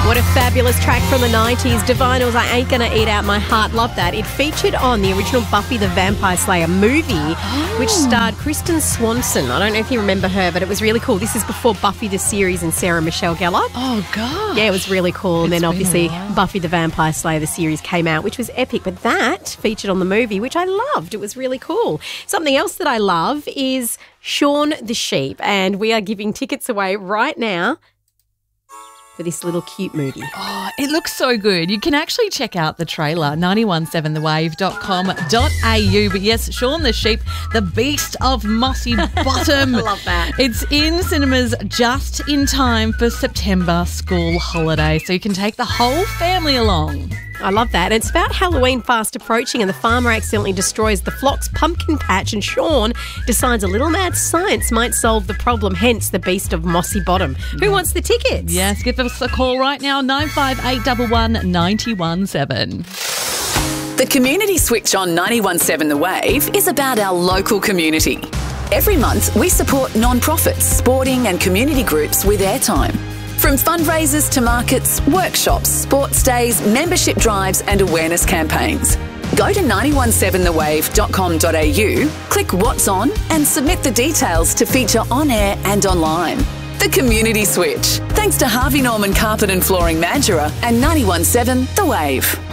What a fabulous track from the 90s. Divinals, I Ain't Gonna Eat Out My Heart. Love that. It featured on the original Buffy the Vampire Slayer movie, which starred Kristen Swanson. I don't know if you remember her, but it was really cool. This is before Buffy the series and Sarah Michelle Gellar. Oh, God. Yeah, it was really cool. And then obviously Buffy the Vampire Slayer, the series came out, which was epic. But that featured on the movie, which I loved. It was really cool. Something else that I love is Shaun the Sheep. And we are giving tickets away right now for this little cute movie. Oh, it looks so good. You can actually check out the trailer, 917thewave.com.au. But yes, Shaun the Sheep, the Beast of Mossy Bottom. I love that. It's in cinemas just in time for September school holiday, so you can take the whole family along. I love that. And it's about Halloween fast approaching and the farmer accidentally destroys the flock's pumpkin patch and Shaun decides a little mad science might solve the problem, hence the Beast of Mossy Bottom. Who wants the tickets? Yes, give us a call right now, 95811 917. The Community Switch on 917 The Wave is about our local community. Every month, we support non-profits, sporting and community groups with airtime. From fundraisers to markets, workshops, sports days, membership drives and awareness campaigns. Go to 917thewave.com.au, click What's On and submit the details to feature on air and online. The Community Switch. Thanks to Harvey Norman Carpet and Flooring Mandurah and 917 The Wave.